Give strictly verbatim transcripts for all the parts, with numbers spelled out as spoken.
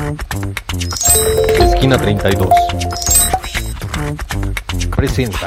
Esquina treinta y dos presenta.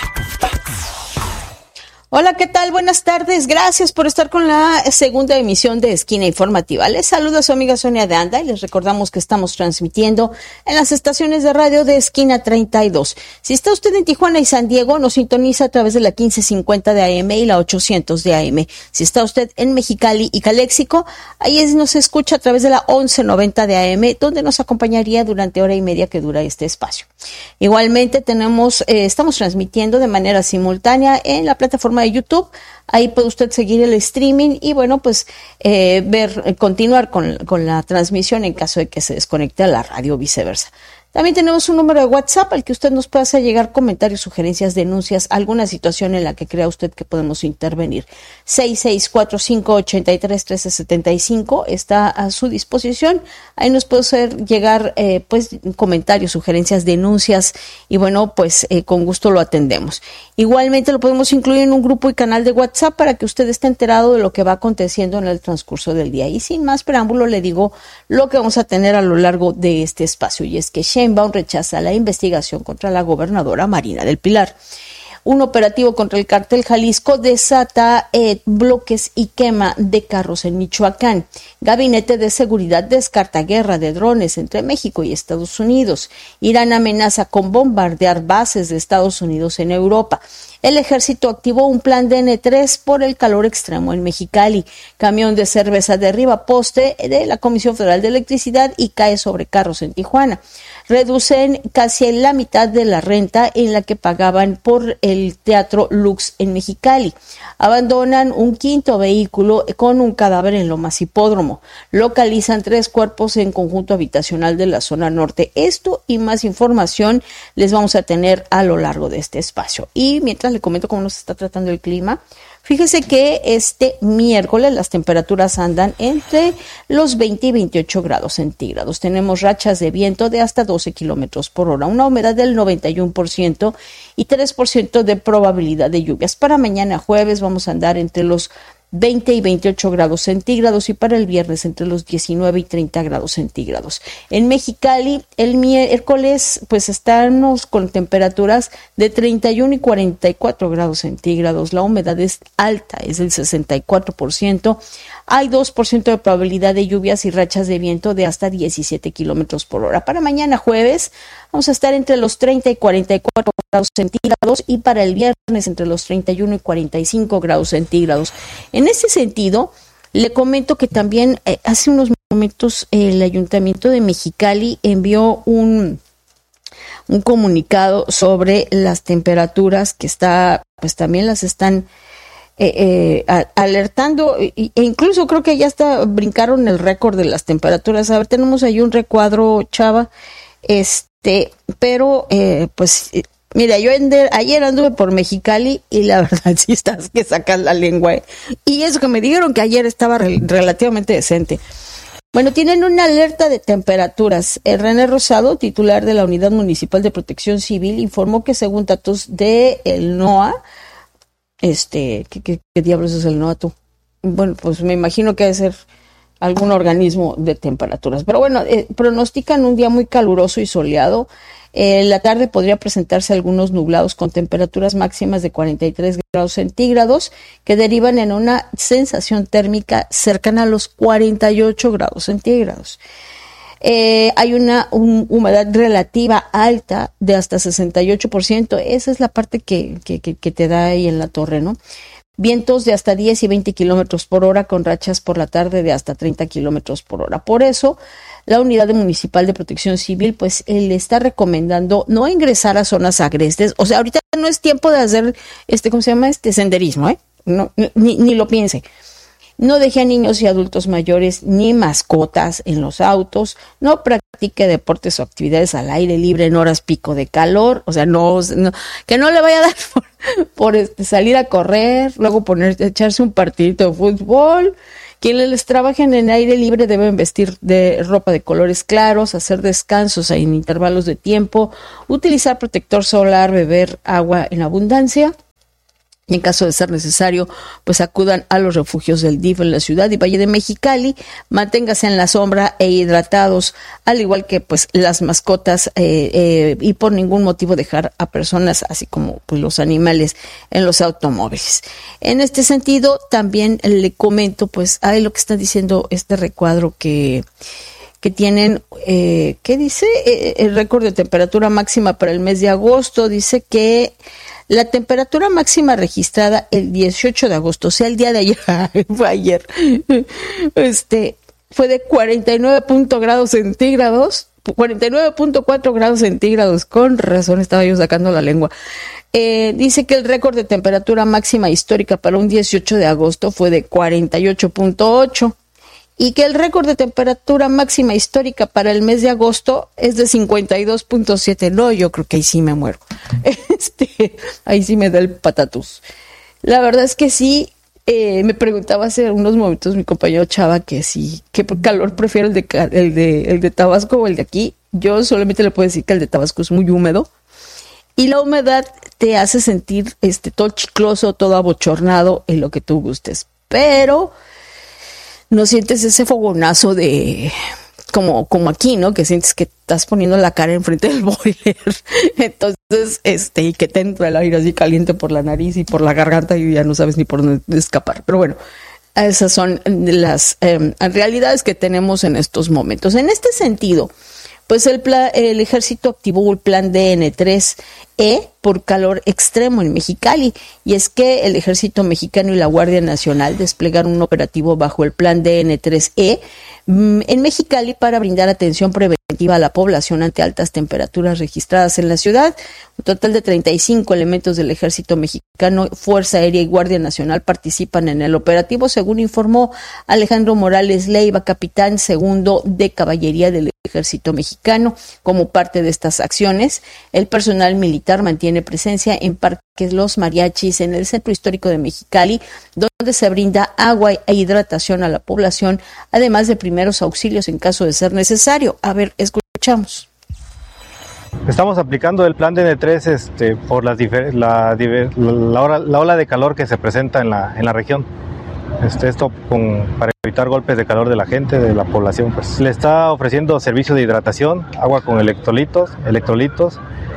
Hola, ¿qué tal? Buenas tardes. Gracias por estar con la segunda emisión de Esquina Informativa. Les saluda su amiga Sonia de Anda y les recordamos que estamos transmitiendo en las estaciones de radio de Esquina treinta y dos. Si está usted en Tijuana y San Diego, nos sintoniza a través de la quince cincuenta de A M y la ochocientos de A M. Si está usted en Mexicali y Caléxico, ahí nos escucha a través de la once noventa de A M, donde nos acompañaría durante hora y media que dura este espacio. Igualmente tenemos, eh, estamos transmitiendo de manera simultánea en la plataforma de YouTube. Ahí puede usted seguir el streaming y bueno, pues eh, ver, eh, continuar con, con la transmisión en caso de que se desconecte a la radio o viceversa. También tenemos un número de WhatsApp al que usted nos puede hacer llegar comentarios, sugerencias, denuncias, alguna situación en la que crea usted que podemos intervenir. seis seis cuatro cinco ocho tres tres uno tres siete cinco está a su disposición. Ahí nos puede hacer llegar eh, pues comentarios, sugerencias, denuncias y bueno, pues eh, con gusto lo atendemos. Igualmente lo podemos incluir en un grupo y canal de WhatsApp para que usted esté enterado de lo que va aconteciendo en el transcurso del día. Y sin más preámbulo le digo lo que vamos a tener a lo largo de este espacio, y es que Sheinbaum rechaza la investigación contra la gobernadora Marina del Pilar. Un operativo contra el cártel Jalisco desata eh, bloques y quema de carros en Michoacán. Gabinete de Seguridad descarta guerra de drones entre México y Estados Unidos. Irán amenaza con bombardear bases de Estados Unidos en Europa. El ejército activó un plan D N tres por el calor extremo en Mexicali. Camión de cerveza derriba poste de la Comisión Federal de Electricidad y cae sobre carros en Tijuana. Reducen casi la mitad de la renta en la que pagaban por el Teatro Lux en Mexicali. Abandonan un quinto vehículo con un cadáver en Lomas Hipódromo. Localizan tres cuerpos en conjunto habitacional de la zona norte. Esto y más información les vamos a tener a lo largo de este espacio. Y mientras le comento cómo nos está tratando el clima, fíjese que este miércoles las temperaturas andan entre los veinte y veintiocho grados centígrados. Tenemos rachas de viento de hasta doce kilómetros por hora, una humedad del noventa y uno por ciento y tres por ciento de probabilidad de lluvias. Para mañana jueves vamos a andar entre los veinte y veintiocho grados centígrados y para el viernes entre los diecinueve y treinta grados centígrados. En Mexicali el miércoles pues estamos con temperaturas de treinta y uno y cuarenta y cuatro grados centígrados. La humedad es alta, es del sesenta y cuatro por ciento. Hay dos por ciento de probabilidad de lluvias y rachas de viento de hasta diecisiete kilómetros por hora. Para mañana jueves vamos a estar entre los treinta y cuarenta y cuatro grados centígrados y para el viernes entre los treinta y uno y cuarenta y cinco grados centígrados. En ese sentido, le comento que también eh, hace unos momentos eh, el Ayuntamiento de Mexicali envió un, un comunicado sobre las temperaturas que está, pues también las están eh, eh, a, alertando e, e incluso creo que ya hasta brincaron el récord de las temperaturas. A ver, tenemos ahí un recuadro, Chava, este, pero eh, pues... Eh, Mira, yo ender, ayer anduve por Mexicali y la verdad sí estás que sacas la lengua. ¿eh? Y eso que me dijeron que ayer estaba re, relativamente decente. Bueno, tienen una alerta de temperaturas. El René Rosado, titular de la Unidad Municipal de Protección Civil, informó que según datos de el NOAA, este, ¿qué, qué, qué diablos es el NOAA tú? Bueno, pues me imagino que debe ser algún organismo de temperaturas. Pero bueno, eh, pronostican un día muy caluroso y soleado. En la tarde podría presentarse algunos nublados con temperaturas máximas de cuarenta y tres grados centígrados que derivan en una sensación térmica cercana a los cuarenta y ocho grados centígrados. Eh, hay una un, humedad relativa alta de hasta sesenta y ocho por ciento. Esa es la parte que, que, que, que te da ahí en la torre, ¿no? Vientos de hasta diez y veinte kilómetros por hora con rachas por la tarde de hasta treinta kilómetros por hora. Por eso, la Unidad Municipal de Protección Civil, pues, eh, le está recomendando no ingresar a zonas agrestes. O sea, ahorita no es tiempo de hacer, este, ¿cómo se llama? Este senderismo, ¿eh? No, ni, ni lo piense. No deje a niños y adultos mayores ni mascotas en los autos. No practique deportes o actividades al aire libre en horas pico de calor. O sea, no, no que no le vaya a dar por, por este, salir a correr, luego poner, echarse un partidito de fútbol. Quienes les trabajen en aire libre deben vestir de ropa de colores claros, hacer descansos en intervalos de tiempo, utilizar protector solar, beber agua en abundancia. Y en caso de ser necesario, pues acudan a los refugios del D I F en la ciudad y Valle de Mexicali, manténgase en la sombra e hidratados, al igual que pues las mascotas eh, eh, y por ningún motivo dejar a personas, así como pues los animales, en los automóviles. En este sentido, también le comento, pues hay lo que está diciendo este recuadro que... que tienen, eh, ¿qué dice? Eh, el récord de temperatura máxima para el mes de agosto, dice que la temperatura máxima registrada el dieciocho de agosto, o sea, el día de ayer, fue ayer, este, fue de cuarenta y nueve punto grados centígrados, cuarenta y nueve punto cuatro grados centígrados, con razón estaba yo sacando la lengua. Eh, dice que el récord de temperatura máxima histórica para un dieciocho de agosto fue de cuarenta y ocho punto ocho. Y que el récord de temperatura máxima histórica para el mes de agosto es de cincuenta y dos punto siete. No, yo creo que ahí sí me muero. Este, ahí sí me da el patatús. La verdad es que sí, eh, me preguntaba hace unos momentos mi compañero Chava que sí, qué calor prefiero el de, el de, el de Tabasco o el de aquí. Yo solamente le puedo decir que el de Tabasco es muy húmedo. Y la humedad te hace sentir este, todo chicloso, todo abochornado en lo que tú gustes. Pero... no sientes ese fogonazo de, como, como aquí, ¿no? Que sientes que estás poniendo la cara enfrente del boiler. Entonces, este, y que te entra el aire así caliente por la nariz y por la garganta y ya no sabes ni por dónde escapar. Pero bueno, esas son las eh, realidades que tenemos en estos momentos. En este sentido, pues el, plan, el ejército activó el plan D N tres E por calor extremo en Mexicali, y es que el ejército mexicano y la Guardia Nacional desplegaron un operativo bajo el plan D N tres E en Mexicali para brindar atención preventiva a la población ante altas temperaturas registradas en la ciudad. Un total de treinta y cinco elementos del ejército mexicano, Fuerza Aérea y Guardia Nacional participan en el operativo, según informó Alejandro Morales Leiva, capitán segundo de caballería del ejército mexicano. Como parte de estas acciones, el personal militar mantiene presencia en Parques Los Mariachis, en el centro histórico de Mexicali, donde se brinda agua e hidratación a la población, además de primeros auxilios en caso de ser necesario. A ver, escuchamos. Estamos aplicando el plan D N tres este, por las difer- la, diver- la, hora, la ola de calor que se presenta en la, en la región. Este, esto con, para evitar golpes de calor de la gente, de la población. Pues le está ofreciendo servicio de hidratación, agua con electrolitos, electrolitos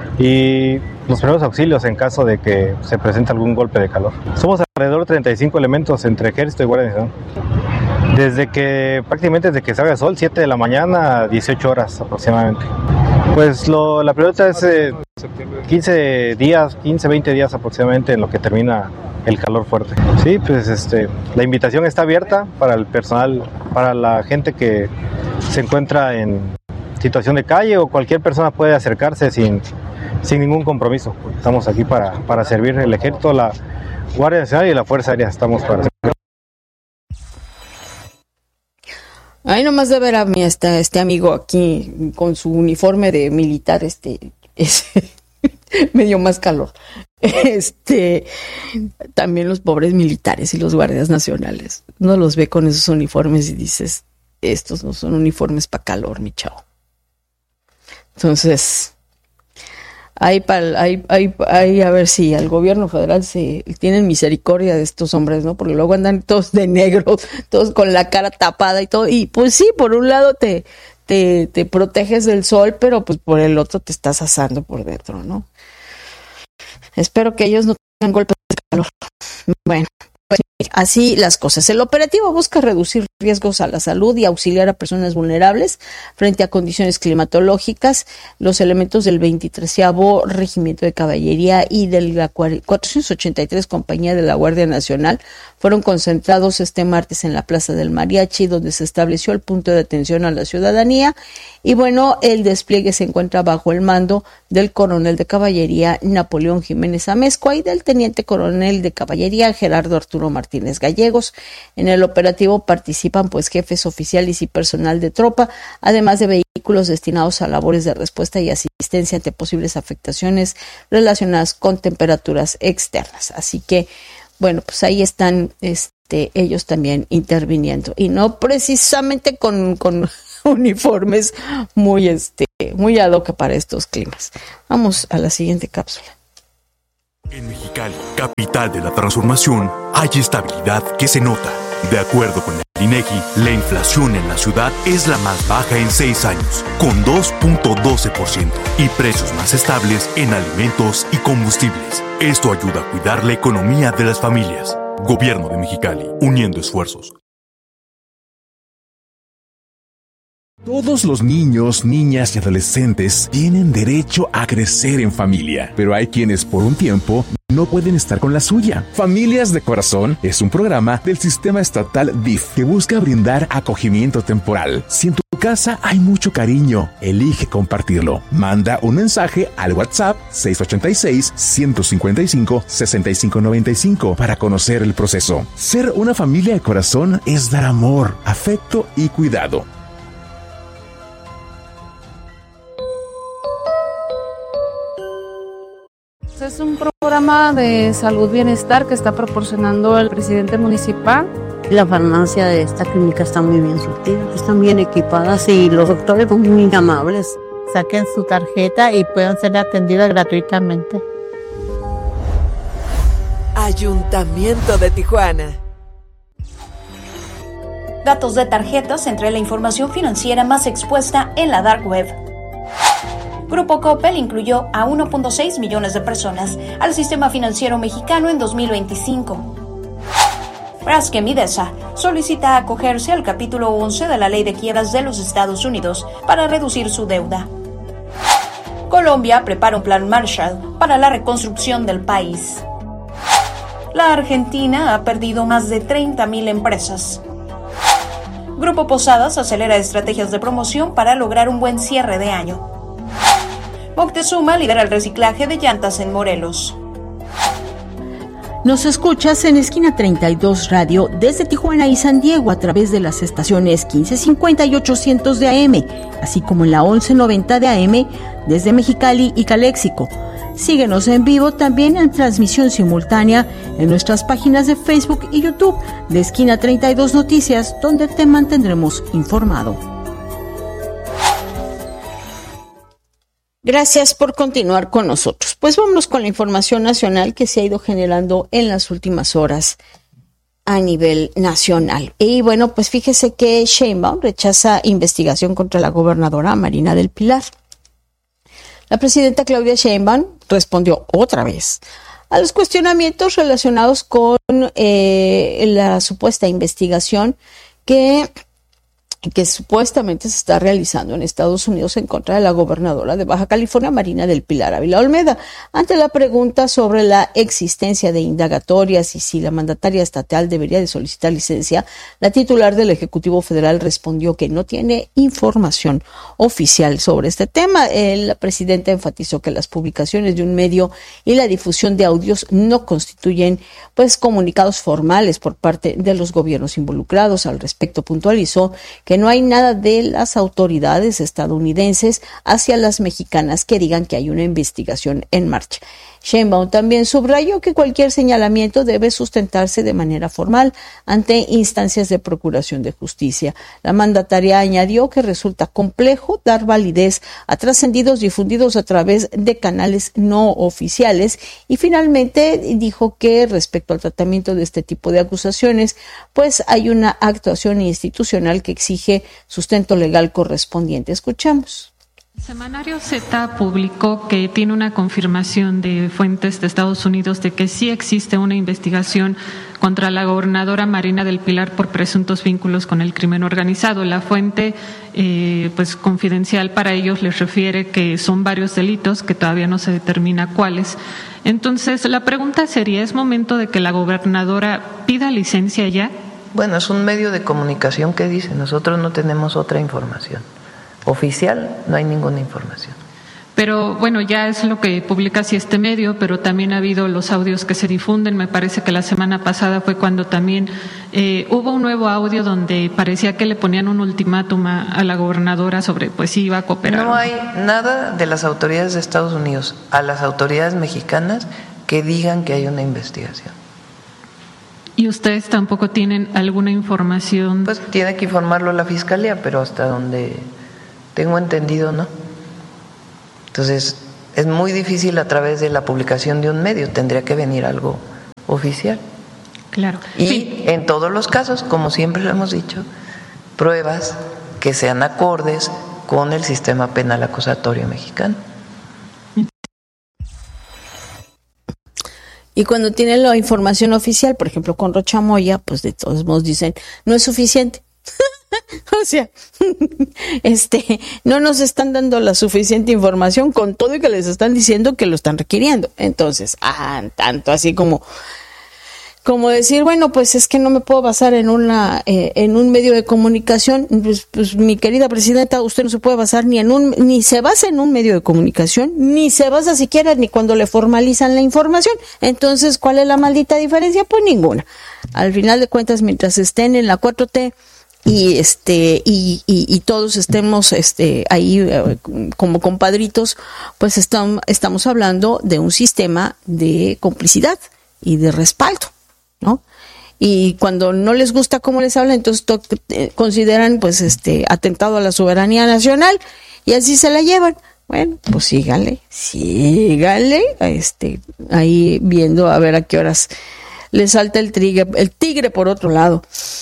y los primeros auxilios en caso de que se presente algún golpe de calor. Somos alrededor de treinta y cinco elementos entre ejército y guardia nacional. Desde que, prácticamente desde que salga el sol, siete de la mañana a dieciocho horas aproximadamente. Pues lo, la prioridad es eh, quince días, quince, veinte días aproximadamente en lo que termina el calor fuerte. Sí, pues este, la invitación está abierta para el personal, para la gente que se encuentra en situación de calle, o cualquier persona puede acercarse sin, sin ningún compromiso. Estamos aquí para, para servir el ejército, la Guardia Nacional y la Fuerza Aérea. Estamos para servir. Ahí nomás de ver a mí está este amigo aquí con su uniforme de militar, este, ese, me dio más calor. Este, también los pobres militares y los guardias nacionales, uno los ve con esos uniformes y dices, estos no son uniformes para calor, mi chavo. Entonces, hay, hay, hay, hay a ver si al gobierno federal se tienen misericordia de estos hombres, ¿no? Porque luego andan todos de negro, todos con la cara tapada y todo. Y pues sí, por un lado te, te, te proteges del sol, pero pues por el otro te estás asando por dentro, ¿no? Espero que ellos no tengan golpes de calor. Bueno, pues así las cosas. El operativo busca reducir riesgos a la salud y auxiliar a personas vulnerables frente a condiciones climatológicas. Los elementos del veintitrésavo Regimiento de Caballería y de la cuatrocientos ochenta y tres Compañía de la Guardia Nacional fueron concentrados este martes en la Plaza del Mariachi, donde se estableció el punto de atención a la ciudadanía. Y bueno, el despliegue se encuentra bajo el mando del coronel de caballería Napoleón Jiménez Amezcua y del teniente coronel de caballería Gerardo Arturo Martínez Gallegos. En el operativo participan pues jefes oficiales y personal de tropa, además de vehículos destinados a labores de respuesta y asistencia ante posibles afectaciones relacionadas con temperaturas externas. Así que, bueno, pues ahí están este, ellos también interviniendo, y no precisamente con... con uniformes muy este muy ad hoc para estos climas. Vamos a la siguiente cápsula. En Mexicali, capital de la transformación, hay estabilidad que se nota. De acuerdo con el INEGI, la inflación en la ciudad es la más baja en seis años, con dos punto doce por ciento, y precios más estables en alimentos y combustibles. Esto ayuda a cuidar la economía de las familias. Gobierno de Mexicali, uniendo esfuerzos. Todos los niños, niñas y adolescentes tienen derecho a crecer en familia, pero hay quienes por un tiempo no pueden estar con la suya. Familias de Corazón es un programa del sistema estatal D I F que busca brindar acogimiento temporal. Si en tu casa hay mucho cariño, elige compartirlo. Manda un mensaje al WhatsApp seis ocho seis, uno cinco cinco, seis cinco nueve cinco para conocer el proceso. Ser una familia de corazón es dar amor, afecto y cuidado. Es un programa de salud bienestar que está proporcionando el presidente municipal. La farmacia de esta clínica está muy bien surtida, están bien equipadas y los doctores son muy amables. Saquen su tarjeta y puedan ser atendidas gratuitamente. Ayuntamiento de Tijuana. Datos de tarjetas entre la información financiera más expuesta en la dark web. Grupo Coppel incluyó a uno punto seis millones de personas al sistema financiero mexicano en dos mil veinticinco. Braskem Midesa solicita acogerse al capítulo once de la Ley de Quiebras de los Estados Unidos para reducir su deuda. Colombia prepara un plan Marshall para la reconstrucción del país. La Argentina ha perdido más de treinta mil empresas. Grupo Posadas acelera estrategias de promoción para lograr un buen cierre de año. Moctezuma lidera el reciclaje de llantas en Morelos. Nos escuchas en Esquina treinta y dos Radio desde Tijuana y San Diego a través de las estaciones quince cincuenta y ochocientos de A M, así como en la once noventa de A M desde Mexicali y Caléxico. Síguenos en vivo también en transmisión simultánea en nuestras páginas de Facebook y YouTube de Esquina treinta y dos Noticias, donde te mantendremos informado. Gracias por continuar con nosotros. Pues vámonos con la información nacional que se ha ido generando en las últimas horas a nivel nacional. Y bueno, pues fíjese que Sheinbaum rechaza investigación contra la gobernadora Marina del Pilar. La presidenta Claudia Sheinbaum respondió otra vez a los cuestionamientos relacionados con eh, la supuesta investigación que que supuestamente se está realizando en Estados Unidos en contra de la gobernadora de Baja California, Marina del Pilar Ávila Olmeda. Ante la pregunta sobre la existencia de indagatorias y si la mandataria estatal debería de solicitar licencia, la titular del Ejecutivo Federal respondió que no tiene información oficial sobre este tema. La presidenta enfatizó que las publicaciones de un medio y la difusión de audios no constituyen pues comunicados formales por parte de los gobiernos involucrados. Al respecto, puntualizó que no hay nada de las autoridades estadounidenses hacia las mexicanas que digan que hay una investigación en marcha. Sheinbaum también subrayó que cualquier señalamiento debe sustentarse de manera formal ante instancias de procuración de justicia. La mandataria añadió que resulta complejo dar validez a trascendidos difundidos a través de canales no oficiales y finalmente dijo que respecto al tratamiento de este tipo de acusaciones, pues hay una actuación institucional que exige sustento legal correspondiente. Escuchamos. El semanario Z publicó que tiene una confirmación de fuentes de Estados Unidos de que sí existe una investigación contra la gobernadora Marina del Pilar por presuntos vínculos con el crimen organizado. La fuente, eh, pues confidencial para ellos, les refiere que son varios delitos, que todavía no se determina cuáles. Entonces, la pregunta sería, ¿es momento de que la gobernadora pida licencia ya? Bueno, es un medio de comunicación que dice, nosotros no tenemos otra información. Oficial, no hay ninguna información. Pero bueno, ya es lo que publica así este medio, pero también ha habido los audios que se difunden. Me parece que la semana pasada fue cuando también eh, hubo un nuevo audio donde parecía que le ponían un ultimátum a, a la gobernadora sobre pues si iba a cooperar. No hay nada de las autoridades de Estados Unidos a las autoridades mexicanas que digan que hay una investigación. ¿Y ustedes tampoco tienen alguna información? Pues tiene que informarlo la Fiscalía, pero hasta donde tengo entendido, ¿no? Entonces, es muy difícil a través de la publicación de un medio, tendría que venir algo oficial. Claro. Y sí. en todos los casos, como siempre lo hemos dicho, pruebas que sean acordes con el sistema penal acusatorio mexicano. Y cuando tienen la información oficial, por ejemplo, con Rocha Moya, pues de todos modos dicen, no es suficiente. O sea, este, no nos están dando la suficiente información con todo y que les están diciendo que lo están requiriendo. Entonces, ah, tanto así como, como decir, bueno, pues es que no me puedo basar en una, eh, en un medio de comunicación. Pues, pues mi querida presidenta, usted no se puede basar ni en un, ni se basa en un medio de comunicación, ni se basa siquiera ni cuando le formalizan la información. Entonces, ¿cuál es la maldita diferencia? Pues ninguna. Al final de cuentas, mientras estén en la cuatro T, y este y, y, y todos estemos este ahí eh, como compadritos, pues estamos estamos hablando de un sistema de complicidad y de respaldo, ¿no? Y cuando no les gusta cómo les hablan, entonces to- eh, consideran pues este atentado a la soberanía nacional y así se la llevan. Bueno, pues síganle, síganle, este ahí viendo a ver a qué horas les salta el tigre, el tigre por otro lado.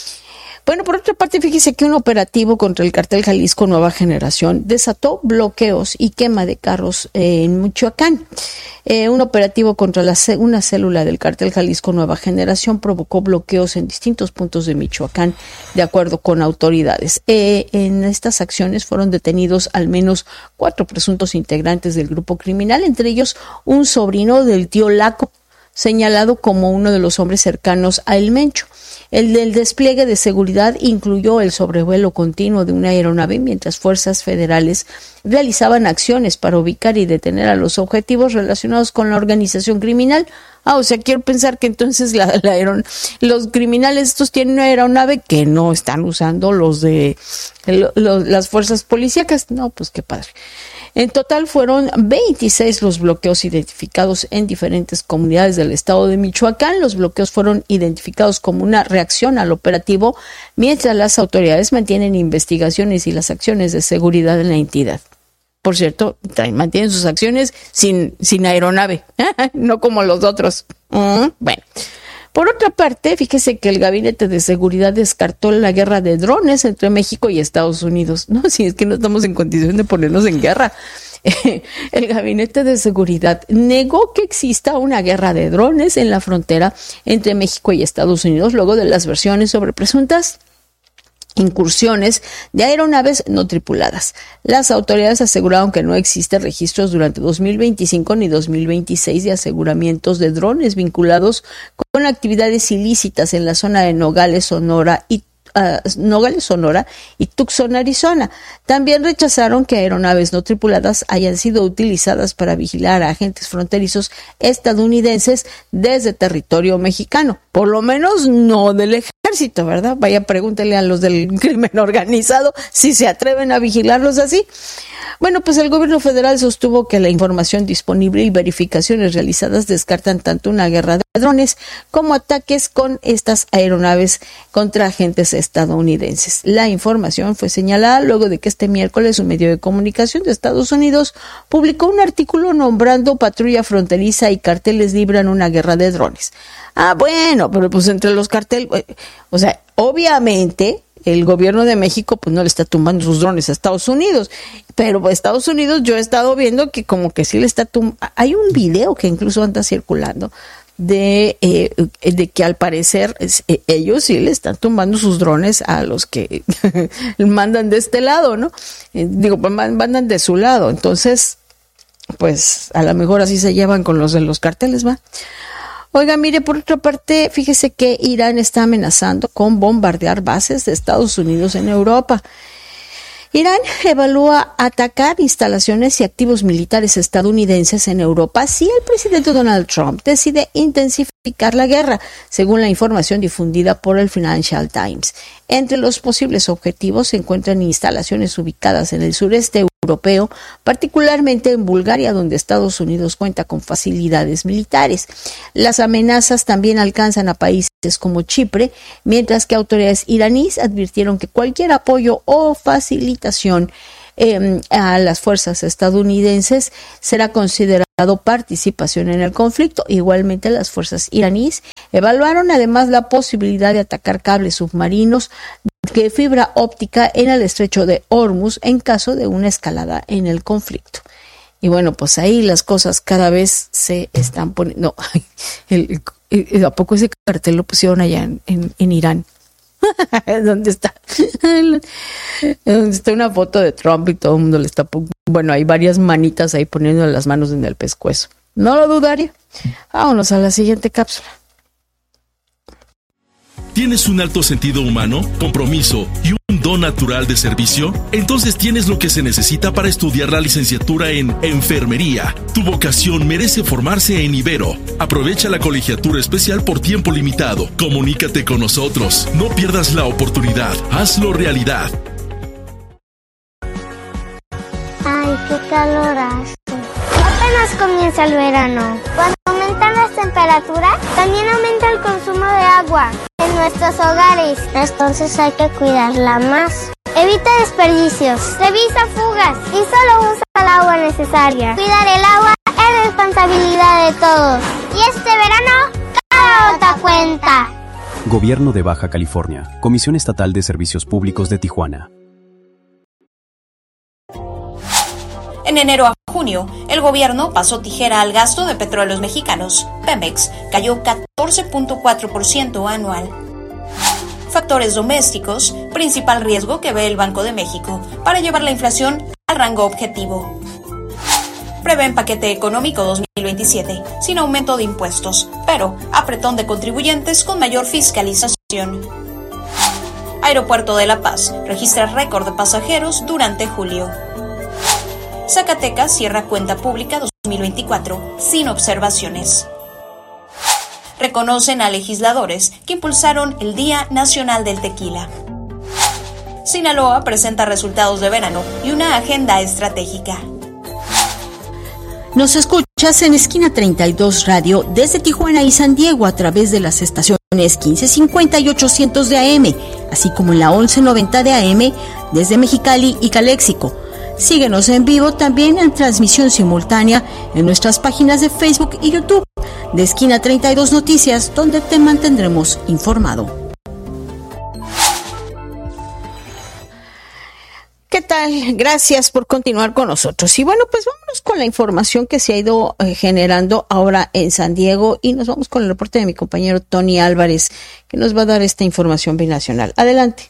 Bueno, por otra parte, fíjese que un operativo contra el Cártel Jalisco Nueva Generación desató bloqueos y quema de carros eh, en Michoacán. Eh, un operativo contra la, una célula del Cártel Jalisco Nueva Generación provocó bloqueos en distintos puntos de Michoacán, de acuerdo con autoridades. Eh, en estas acciones fueron detenidos al menos cuatro presuntos integrantes del grupo criminal, entre ellos un sobrino del tío Laco, señalado como uno de los hombres cercanos a El Mencho. El del despliegue de seguridad incluyó el sobrevuelo continuo de una aeronave mientras fuerzas federales realizaban acciones para ubicar y detener a los objetivos relacionados con la organización criminal. Ah, o sea, quiero pensar que entonces la, la aeron, los criminales estos tienen una aeronave que no están usando los de lo, lo, las fuerzas policíacas. No, pues qué padre. En total fueron veintiséis los bloqueos identificados en diferentes comunidades del estado de Michoacán. Los bloqueos fueron identificados como una reacción al operativo, mientras las autoridades mantienen investigaciones y las acciones de seguridad en la entidad. Por cierto, mantienen sus acciones sin, sin aeronave, no como los otros. Mm, bueno. Por otra parte, fíjese que el Gabinete de Seguridad descartó la guerra de drones entre México y Estados Unidos. No, si es que no estamos en condición de ponernos en guerra. El Gabinete de Seguridad negó que exista una guerra de drones en la frontera entre México y Estados Unidos luego de las versiones sobre presuntas incursiones de aeronaves no tripuladas. Las autoridades aseguraron que no existen registros durante dos mil veinticinco ni dos mil veintiséis de aseguramientos de drones vinculados con actividades ilícitas en la zona de Nogales, Sonora y Uh, Nogales, Sonora y Tucson, Arizona. También rechazaron que aeronaves no tripuladas hayan sido utilizadas para vigilar a agentes fronterizos estadounidenses desde territorio mexicano. Por lo menos no del ejército, ¿verdad? Vaya, pregúntele a los del crimen organizado si se atreven a vigilarlos así. Bueno, pues el gobierno federal sostuvo que la información disponible y verificaciones realizadas descartan tanto una guerra de drones como ataques con estas aeronaves contra agentes estadounidenses. La información fue señalada luego de que este miércoles un medio de comunicación de Estados Unidos publicó un artículo nombrando patrulla fronteriza y carteles libran una guerra de drones. Ah, bueno, pero pues entre los carteles, o sea, obviamente el gobierno de México pues no le está tumbando sus drones a Estados Unidos, pero Estados Unidos yo he estado viendo que como que sí le está tumbando. Hay un video que incluso anda circulando de, eh, de que al parecer eh, ellos sí le están tumbando sus drones a los que mandan de este lado, ¿no? Eh, digo, pues mandan de su lado, entonces pues a lo mejor así se llevan con los de los carteles, ¿va? Oiga, mire, por otra parte, fíjese que Irán está amenazando con bombardear bases de Estados Unidos en Europa. Irán evalúa atacar instalaciones y activos militares estadounidenses en Europa si el presidente Donald Trump decide intensificar la guerra, según la información difundida por el Financial Times. Entre los posibles objetivos se encuentran instalaciones ubicadas en el sureste europeo, particularmente en Bulgaria, donde Estados Unidos cuenta con facilidades militares. Las amenazas también alcanzan a países como Chipre, mientras que autoridades iraníes advirtieron que cualquier apoyo o facilitación eh, a las fuerzas estadounidenses será considerado participación en el conflicto. Igualmente, las fuerzas iraníes evaluaron además la posibilidad de atacar cables submarinos de fibra óptica en el estrecho de Hormuz en caso de una escalada en el conflicto. Y bueno, pues ahí las cosas cada vez se están poniendo. No, el, el, ¿a poco ese cartel lo pusieron allá en, en, en Irán? ¿Dónde está? Donde está una foto de Trump y todo el mundo le está. Bueno, hay varias manitas ahí poniendo las manos en el pescuezo. No lo dudaría. Vámonos a la siguiente cápsula. ¿Tienes un alto sentido humano, compromiso y un don natural de servicio? Entonces tienes lo que se necesita para estudiar la licenciatura en Enfermería. Tu vocación merece formarse en Ibero. Aprovecha la colegiatura especial por tiempo limitado. Comunícate con nosotros. No pierdas la oportunidad. Hazlo realidad. Ay, qué calor hace. Apenas comienza el verano. Cuando aumentan las temperaturas, también aumenta el consumo de agua en nuestros hogares. Entonces hay que cuidarla más. Evita desperdicios, revisa fugas y solo usa el agua necesaria. Cuidar el agua es responsabilidad de todos. Y este verano, cada gota cuenta. Gobierno de Baja California. Comisión Estatal de Servicios Públicos de Tijuana. En enero a junio, el gobierno pasó tijera al gasto de petróleos mexicanos. Pemex cayó catorce punto cuatro por ciento anual. Factores domésticos, principal riesgo que ve el Banco de México para llevar la inflación al rango objetivo. Prevén paquete económico dos mil veintisiete, sin aumento de impuestos, pero apretón de contribuyentes con mayor fiscalización. Aeropuerto de La Paz registra récord de pasajeros durante julio. Zacatecas cierra cuenta pública dos mil veinticuatro sin observaciones. Reconocen a legisladores que impulsaron el Día Nacional del Tequila. Sinaloa presenta resultados de verano y una agenda estratégica. Nos escuchas en Esquina treinta y dos Radio desde Tijuana y San Diego a través de las estaciones quince cincuenta y ochocientos de A M, así como en la once noventa de A M desde Mexicali y Caléxico. Síguenos en vivo también en transmisión simultánea en nuestras páginas de Facebook y YouTube de Esquina treinta y dos Noticias, donde te mantendremos informado. ¿Qué tal? Gracias por continuar con nosotros. Y bueno, pues vámonos con la información que se ha ido eh, generando ahora en San Diego y nos vamos con el reporte de mi compañero Tony Álvarez, que nos va a dar esta información binacional. Adelante.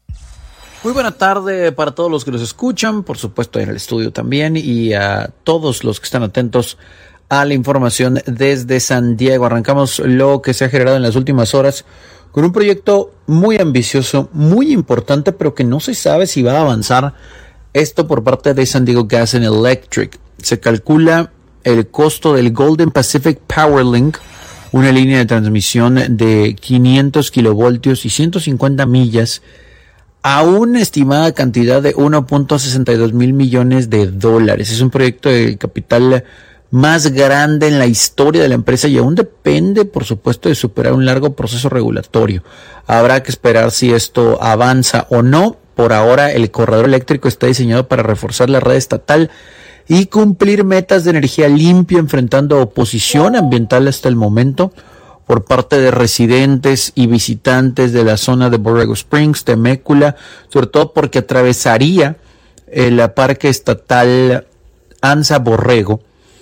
Muy buena tarde para todos los que nos escuchan, por supuesto en el estudio también, y a todos los que están atentos a la información desde San Diego. Arrancamos lo que se ha generado en las últimas horas con un proyecto muy ambicioso, muy importante, pero que no se sabe si va a avanzar. Esto por parte de San Diego Gas and Electric. Se calcula el costo del Golden Pacific Power Link, una línea de transmisión de quinientos kilovoltios y ciento cincuenta millas, a una estimada cantidad de uno punto sesenta y dos mil millones de dólares. Es un proyecto de capital más grande en la historia de la empresa y aún depende, por supuesto, de superar un largo proceso regulatorio. Habrá que esperar si esto avanza o no. Por ahora, el corredor eléctrico está diseñado para reforzar la red estatal y cumplir metas de energía limpia, enfrentando oposición ambiental hasta el momento por parte de residentes y visitantes de la zona de Borrego Springs, Temecula, sobre todo porque atravesaría el parque estatal Anza Borrego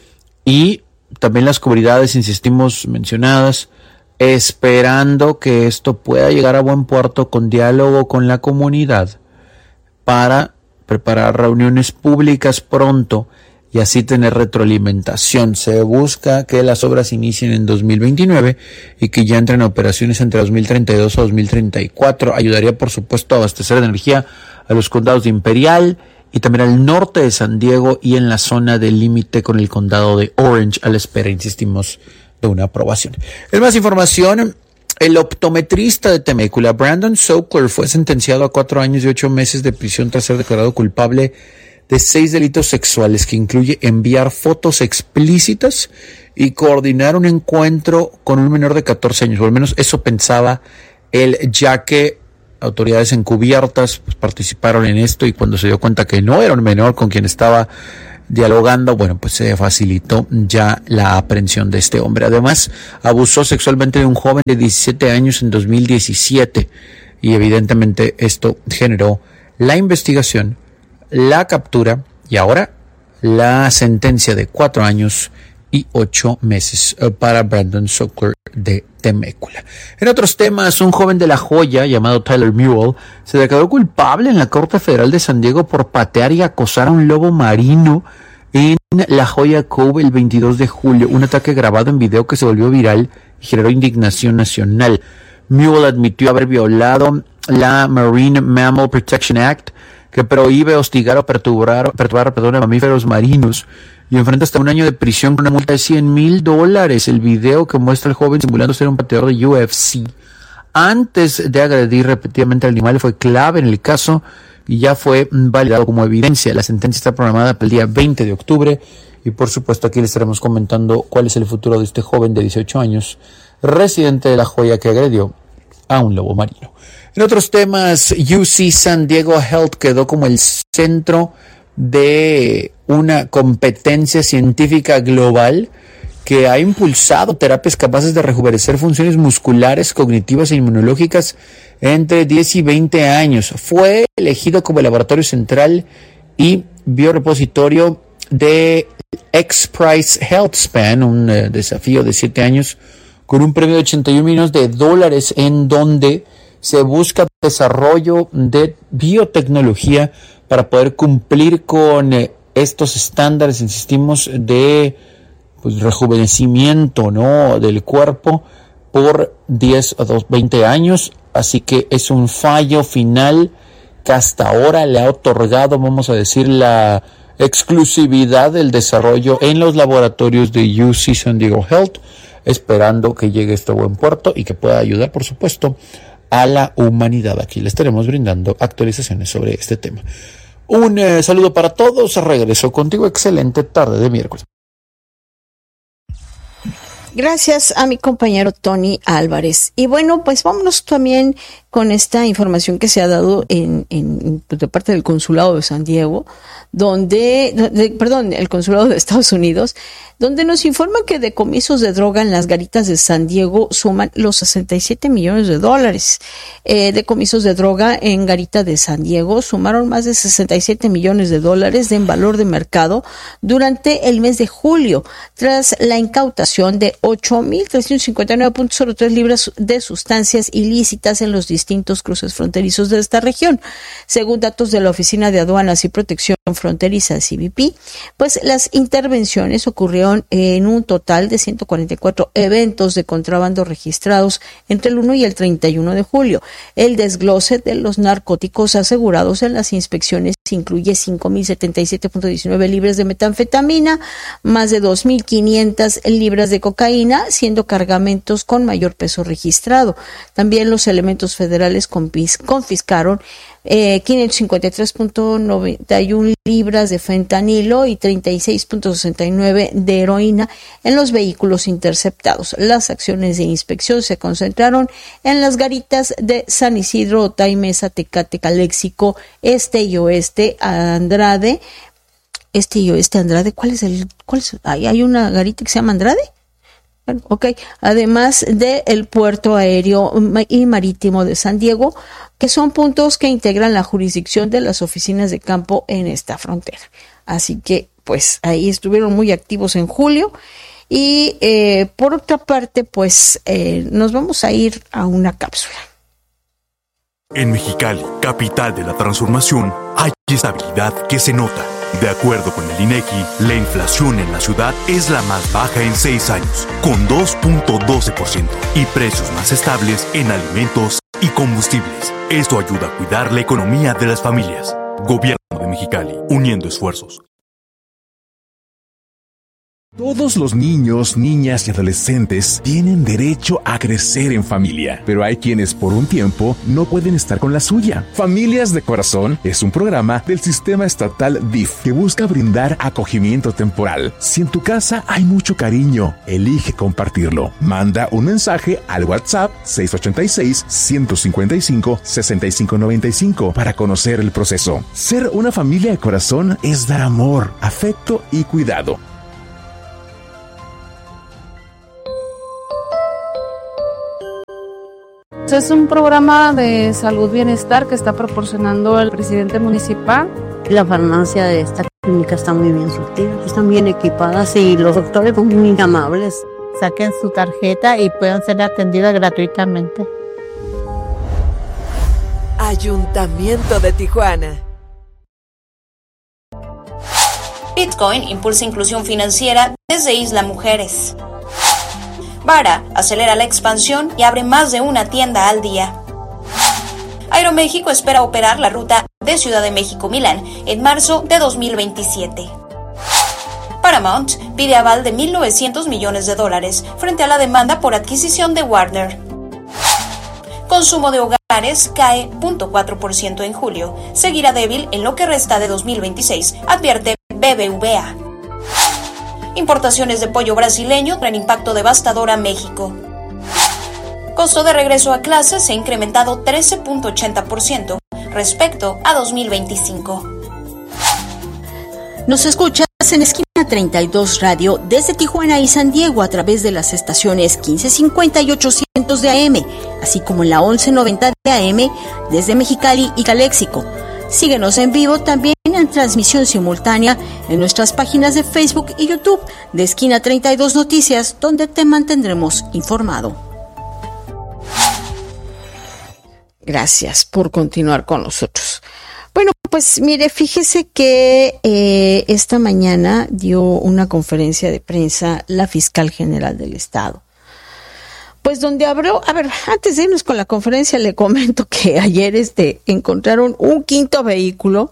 y también las comunidades, insistimos, mencionadas, esperando que esto pueda llegar a buen puerto con diálogo con la comunidad para preparar reuniones públicas pronto y así tener retroalimentación. Se busca que las obras inicien en dos mil veintinueve y que ya entren a operaciones entre dos mil treinta y dos a dos mil treinta y cuatro. Ayudaría, por supuesto, a abastecer de energía a los condados de Imperial y también al norte de San Diego y en la zona del límite con el condado de Orange, a la espera, insistimos, de una aprobación. En más información, el optometrista de Temecula, Brandon Sokler, fue sentenciado a cuatro años y ocho meses de prisión tras ser declarado culpable de seis delitos sexuales, que incluye enviar fotos explícitas y coordinar un encuentro con un menor de catorce años, o al menos eso pensaba él, ya que autoridades encubiertas pues, participaron en esto, y cuando se dio cuenta que no era un menor con quien estaba dialogando, bueno, pues se facilitó ya la aprehensión de este hombre. Además, abusó sexualmente de un joven de diecisiete años en dos mil diecisiete, y evidentemente esto generó la investigación, la captura y ahora la sentencia de cuatro años y ocho meses para Brandon Zucker de Temecula. En otros temas, un joven de La Joya llamado Tyler Mewell se declaró culpable en la Corte Federal de San Diego por patear y acosar a un lobo marino en La Joya Cove el veintidós de julio, un ataque grabado en video que se volvió viral y generó indignación nacional. Mewell admitió haber violado la Marine Mammal Protection Act, que prohíbe hostigar o perturbar, perturbar perdón, a mamíferos marinos, y enfrenta hasta un año de prisión con una multa de cien mil dólares. El video que muestra al joven simulando ser un pateador de U F C antes de agredir repetidamente al animal fue clave en el caso y ya fue validado como evidencia. La sentencia está programada para el día veinte de octubre y por supuesto aquí les estaremos comentando cuál es el futuro de este joven de dieciocho años, residente de La Joya, que agredió a un lobo marino. En otros temas, U C San Diego Health quedó como el centro de una competencia científica global que ha impulsado terapias capaces de rejuvenecer funciones musculares, cognitivas e inmunológicas entre diez y veinte años. Fue elegido como el laboratorio central y biorepositorio de X-Prize Health Span, un uh, desafío de siete años con un premio de ochenta y un millones de dólares, en donde se busca desarrollo de biotecnología para poder cumplir con eh, estos estándares, insistimos, de pues, rejuvenecimiento, ¿no?, del cuerpo por diez o veinte años. Así que es un fallo final que hasta ahora le ha otorgado, vamos a decir, la exclusividad del desarrollo en los laboratorios de U C San Diego Health, esperando que llegue esto a buen puerto y que pueda ayudar, por supuesto, a la humanidad. Aquí le estaremos brindando actualizaciones sobre este tema. Un eh, saludo para todos. Regreso contigo. Excelente tarde de miércoles. Gracias a mi compañero Tony Álvarez. Y bueno, pues vámonos también con esta información que se ha dado en, en de parte del Consulado de San Diego, donde, de, perdón, el Consulado de Estados Unidos, donde nos informa que decomisos de droga en las garitas de San Diego suman los sesenta y siete millones de dólares. Eh, decomisos de droga en garita de San Diego sumaron más de sesenta y siete millones de dólares en valor de mercado durante el mes de julio, tras la incautación de ocho mil trescientos cincuenta y nueve punto cero tres libras de sustancias ilícitas en los distintos cruces fronterizos de esta región. Según datos de la Oficina de Aduanas y Protección Fronteriza, C B P, pues las intervenciones ocurrieron en un total de ciento cuarenta y cuatro eventos de contrabando registrados entre el uno y el treinta y uno de julio. El desglose de los narcóticos asegurados en las inspecciones incluye cinco mil setenta y siete punto diecinueve libras de metanfetamina, más de dos mil quinientas libras de cocaína, siendo cargamentos con mayor peso registrado. También los elementos federales confis- confiscaron Eh, quinientos cincuenta y tres punto noventa y uno libras de fentanilo y treinta y seis punto sesenta y nueve de heroína en los vehículos interceptados. Las acciones de inspección se concentraron en las garitas de San Isidro, Otay, Mesa, Tecate, Caléxico, Este y Oeste, Andrade, Este y Oeste, Andrade, ¿cuál es el, cuál es? ¿Hay, hay una garita que se llama Andrade? Bueno, ok, además del puerto aéreo y marítimo de San Diego, que son puntos que integran la jurisdicción de las oficinas de campo en esta frontera. Así que, pues, ahí estuvieron muy activos en julio. Y eh, por otra parte, pues, eh, nos vamos a ir a una cápsula. En Mexicali, capital de la transformación, hay estabilidad que se nota. De acuerdo con el INEGI, la inflación en la ciudad es la más baja en seis años, con dos punto doce por ciento, y precios más estables en alimentos y combustibles. Esto ayuda a cuidar la economía de las familias. Gobierno de Mexicali, uniendo esfuerzos. Todos los niños, niñas y adolescentes tienen derecho a crecer en familia, pero hay quienes por un tiempo no pueden estar con la suya. Familias de Corazón es un programa del sistema estatal D I F que busca brindar acogimiento temporal. Si en tu casa hay mucho cariño, elige compartirlo. Manda un mensaje al WhatsApp seis ocho seis, uno cinco cinco, seis cinco nueve cinco para conocer el proceso. Ser una familia de corazón es dar amor, afecto y cuidado. Es un programa de salud bienestar que está proporcionando el presidente municipal. La farmacia de esta clínica está muy bien surtida, están bien equipadas y los doctores son muy amables. Saquen su tarjeta y pueden ser atendidas gratuitamente. Ayuntamiento de Tijuana. Bitcoin impulsa inclusión financiera desde Isla Mujeres. Vara acelera la expansión y abre más de una tienda al día. Aeroméxico espera operar la ruta de Ciudad de México-Milán en marzo de dos mil veintisiete. Paramount pide aval de mil novecientos millones de dólares frente a la demanda por adquisición de Warner. Consumo de hogares cae cero punto cuatro por ciento en julio. Seguirá débil en lo que resta de dos mil veintiséis, advierte B B V A. Importaciones de pollo brasileño traen impacto devastador a México. Costo de regreso a clases se ha incrementado trece punto ochenta por ciento respecto a dos mil veinticinco. Nos escuchas en Esquina treinta y dos Radio desde Tijuana y San Diego a través de las estaciones quince cincuenta y ochocientos de A M, así como en la once noventa de A M desde Mexicali y Caléxico. Síguenos en vivo también en transmisión simultánea en nuestras páginas de Facebook y YouTube de Esquina treinta y dos Noticias, donde te mantendremos informado. Gracias por continuar con nosotros. Bueno, pues mire, fíjese que eh, esta mañana dio una conferencia de prensa la fiscal general del estado. Pues donde abrió, a ver, antes de irnos con la conferencia le comento que ayer este encontraron un quinto vehículo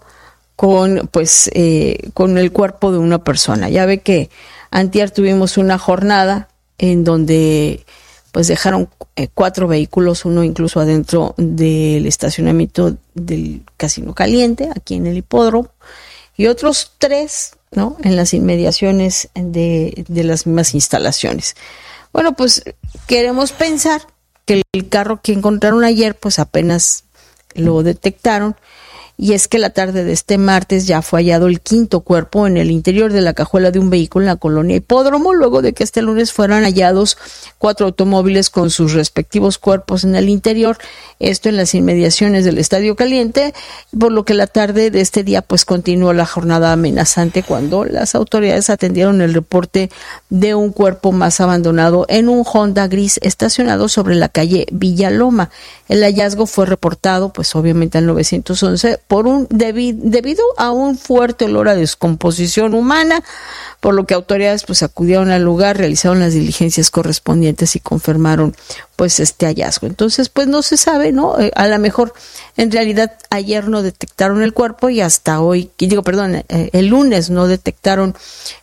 con pues eh, con el cuerpo de una persona. Ya ve que antier tuvimos una jornada en donde pues dejaron eh, cuatro vehículos, uno incluso adentro del estacionamiento del Casino Caliente, aquí en el hipódromo, y otros tres, ¿no?, en las inmediaciones de, de las mismas instalaciones. Bueno, pues queremos pensar que el carro que encontraron ayer, pues apenas lo detectaron, y es que la tarde de este martes ya fue hallado el quinto cuerpo en el interior de la cajuela de un vehículo en la colonia Hipódromo, luego de que este lunes fueran hallados cuatro automóviles con sus respectivos cuerpos en el interior, esto en las inmediaciones del Estadio Caliente, por lo que la tarde de este día pues continuó la jornada amenazante cuando las autoridades atendieron el reporte de un cuerpo más abandonado en un Honda gris estacionado sobre la calle Villaloma. El hallazgo fue reportado pues obviamente al nueve once por un debi- debido a un fuerte olor a descomposición humana, por lo que autoridades pues acudieron al lugar, realizaron las diligencias correspondientes y confirmaron pues este hallazgo. Entonces pues no se sabe, ¿no? Eh, a lo mejor en realidad ayer no detectaron el cuerpo y hasta hoy, digo perdón, eh, el lunes no detectaron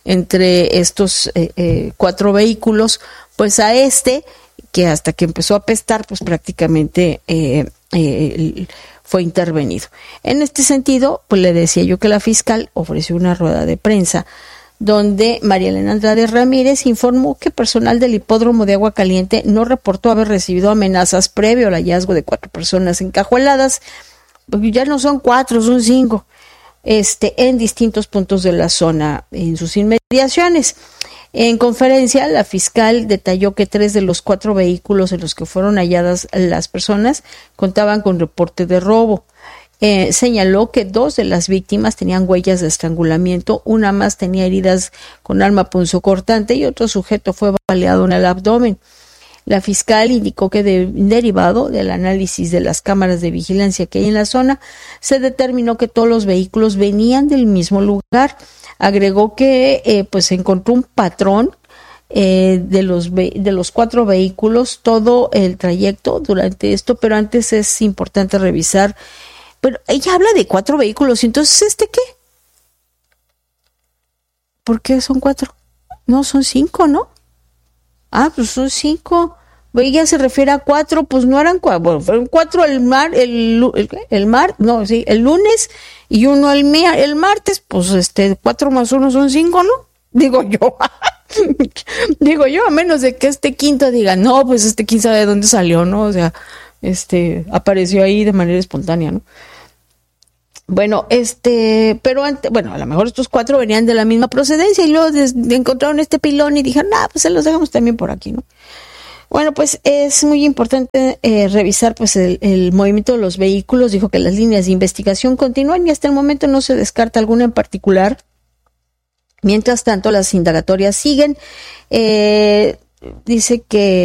entre estos eh, eh, cuatro vehículos pues a este que hasta que empezó a apestar pues prácticamente eh, eh, fue intervenido. En este sentido, pues le decía yo que la fiscal ofreció una rueda de prensa donde María Elena Andrade Ramírez informó que personal del hipódromo de Agua Caliente no reportó haber recibido amenazas previo al hallazgo de cuatro personas encajueladas, porque ya no son cuatro, son cinco, este, en distintos puntos de la zona, en sus inmediaciones. En conferencia, la fiscal detalló que tres de los cuatro vehículos en los que fueron halladas las personas contaban con reporte de robo. Eh, señaló que dos de las víctimas tenían huellas de estrangulamiento, una más tenía heridas con arma punzocortante y otro sujeto fue baleado en el abdomen. La fiscal indicó que de, derivado del análisis de las cámaras de vigilancia que hay en la zona, se determinó que todos los vehículos venían del mismo lugar. Agregó que eh, pues se encontró un patrón eh, de los ve- de los cuatro vehículos, todo el trayecto durante esto, pero antes es importante revisar. Pero ella habla de cuatro vehículos, entonces ¿este qué? ¿Por qué son cuatro? No, son cinco, ¿no? Ah, pues son cinco. Ella se refiere a cuatro, pues no eran cuatro, bueno, fueron cuatro el mar, el, el, el mar, no, sí, el lunes y uno el, el martes, pues este, cuatro más uno son cinco, ¿no? Digo yo, digo yo, a menos de que este quinto diga, no, pues este quién sabe de dónde salió, ¿no? O sea, este, apareció ahí de manera espontánea, ¿no? Bueno, este, pero antes, bueno, a lo mejor estos cuatro venían de la misma procedencia y luego des, de, encontraron este pilón y dijeron, ah, pues se los dejamos también por aquí, ¿no? Bueno, pues es muy importante eh, revisar pues el, el movimiento de los vehículos. Dijo que las líneas de investigación continúan y hasta el momento no se descarta alguna en particular. Mientras tanto, las indagatorias siguen. Eh, dice que